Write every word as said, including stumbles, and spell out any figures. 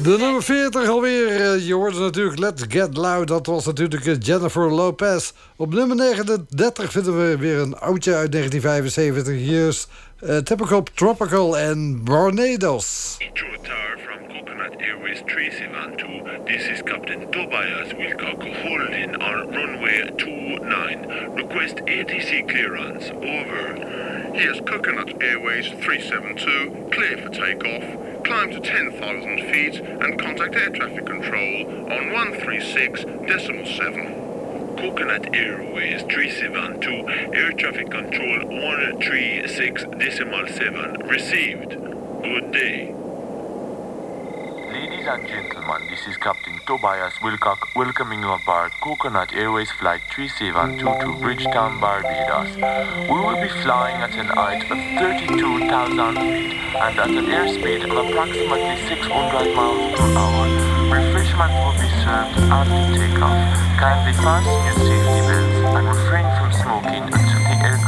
De nummer veertig alweer. Uh, je hoorde natuurlijk Let's Get Loud. Dat was natuurlijk uh, Jennifer Lopez. Op nummer negenendertig vinden we weer een oudje uit negentien vijfenzeventig. Hier is uh, Typical Tropical en Barbados. From Coconut Airways three seven two. This is Captain Tobias Wilcock holding on runway two nine. Request A T C clearance. Over. Here's Coconut Airways three seven two. Clear for takeoff. Climb to ten thousand feet and contact air traffic control on one three six decimal seven. Coconut Airways three seven two. Air traffic control one three six decimal seven. Received. Good day. Ladies and gentlemen, this is Captain Tobias Wilcock welcoming you aboard Coconut Airways Flight three seven two to Bridgetown, Barbados. We will be flying at an height of thirty-two thousand feet and at an airspeed of approximately six hundred miles per hour. Refreshment will be served after takeoff. Kindly fasten your safety belts and refrain